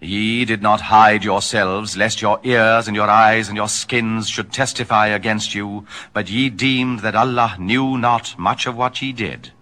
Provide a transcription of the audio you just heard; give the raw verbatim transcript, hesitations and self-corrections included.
Ye did not hide yourselves, lest your ears and your eyes and your skins should testify against you, but ye deemed that Allah knew not much of what ye did.